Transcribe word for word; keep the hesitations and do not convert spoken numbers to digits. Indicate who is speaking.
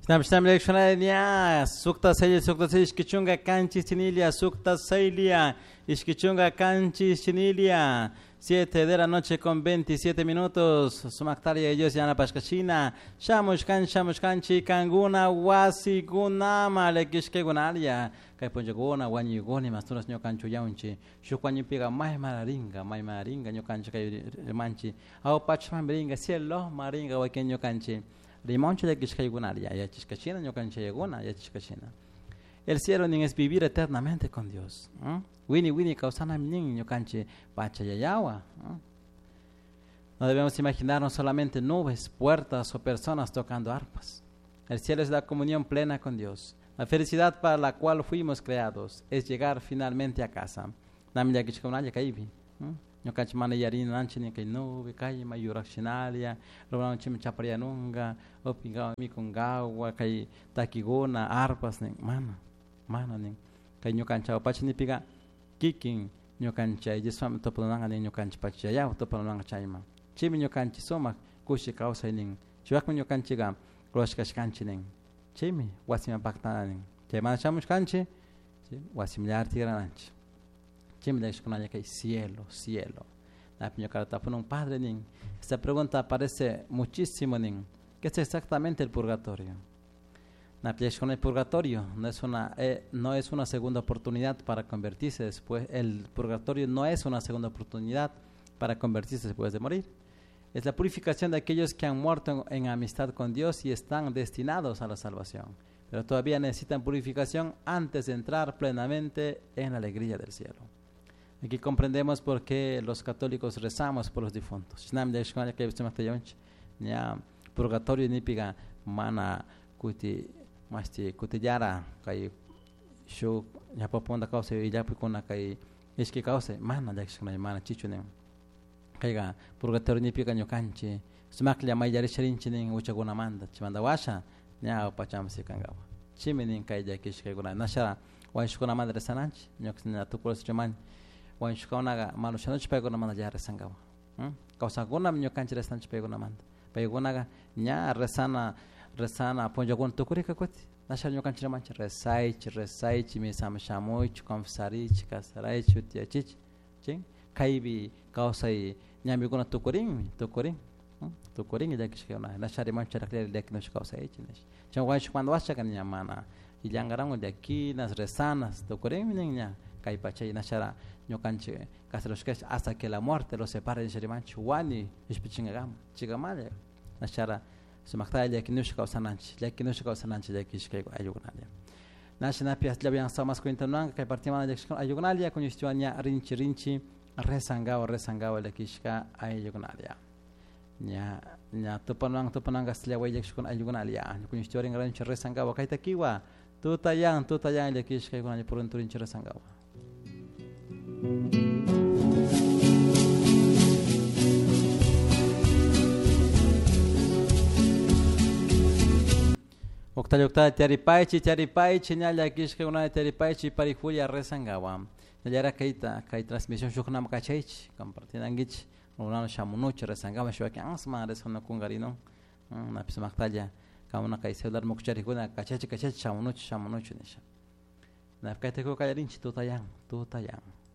Speaker 1: Snapstamlekshonaya, sukta sailia, sukta sailia, iskichunga kanchi sinilia, sukta sailia, iskichunga kanchi sinilia. Siete de la noche con veintisiete minutos. Sumaktaria ellos ya na pashkashina. Shamushkan, shamushkanchi, kanguna, wasi, gunama, lekishke gunalia. Kay ponjagona, wanyugoni, masturas nyo kanchu yaunchi. Shukwanyi piga, may mararinga, may maringa, nyo kanchi kay manchi. Au pachman bringa, cielo, maringa, waken nyo kanchi. Rimonche de Kishkaygunaria, ya Chishkachina, no canchayaguna, ya Chishkachina. El cielo ni es vivir eternamente con Dios. Winnie, Winnie, causana minin, no canche, pachayayawa. No debemos imaginarnos solamente nubes, puertas o personas tocando arpas. El cielo es la comunión plena con Dios. La felicidad para la cual fuimos creados es llegar finalmente a casa. Namia Kishkagunaria, Kaibi. No canche mana yarin nanchi ni kay nube kay mayuraksinalia roban chim chaparianunga opinga mi kungawa kay takigona arpas ni mana mana ni kay nyo cancha pach ni piga kiking nyo cancha jesam topolanga ni nyo cancha pach ya topolanga chaima chim nyo canchi soma kushi causa ning chuak nyo canchi ga roshkash canchi ning chimi wasima paktana ning chema chamush canchi wasimlar tirananchi. Cielo, cielo. La un padre nin. Esta pregunta aparece muchísimo nin. ¿Qué es exactamente el purgatorio? La con el purgatorio no es una eh, no es una segunda oportunidad para convertirse después. El purgatorio no es una segunda oportunidad para convertirse después de morir. Es la purificación de aquellos que han muerto en, en amistad con Dios y están destinados a la salvación, pero todavía necesitan purificación antes de entrar plenamente en la alegría del cielo. Aquí comprendemos por qué los católicos rezamos por los difuntos. Purgatorio nipiga mana kuti masti kutiyara kai shu ya poponda causa y ya picona kai eski causa mana de shkna mana chichune kaiga purgatorio nipiga nyokanchi smaklia mayari sharinchinin uchaguna manda chimanda washa nya pacham sikangawa chiminin kai de kishkai guna nasha wa shkuna madre sananchi nyoksina tukos chaman wan shukaunaga malu shanoch pego na manda ya resangawa causa guna mnyo kanchi resanch pego na manda pego naga nya resana resana ponjagon tukurika kwati nasha nyo kanchi mancha resaich resaich mi sam shamoich confsarich kasarich utiachich ching kaibi causa y nya mi guna tukurin tukurin tukurin ya kishkauna nasha de mancha rakle de kino causa ich nesh chong wan shukando washa kan nya mana ilangarango de aquí nas resanas tukurin nya kai pachay nashara nyokanche kaseloshkesh hasta que la muerte los separe de sherimanch wani ishpichingam chigamale nashara sumakta ya kinush kausananch ya kinush kausananch ya kishkay ayugunalia nashana pias labian samas kuintanang kai partimana de ayugunalia kunishtuanya rinchi rinchi resangao resangao la kishka ayugunalia nya nya topanang topanang gaslia way yakshkun ayugunalia kunishturing rinchi resangao kai takiwa tutayang tutayang la kishkay kunani purunturinchi resangao. Octale octale tiaripaichi tiaripaichi nyala kishke una tiaripaichi parifulia resangawam nyala kaita kai transmisión shukna makachaichi compartinangich una shamunuch resangawam shwaki asma resona kungarino na pismaktalia kauna kai celular mukchari kuna kachachi kachachi shamunuch shamunuch nisha na kaita ko kairinchi tutayang tutayang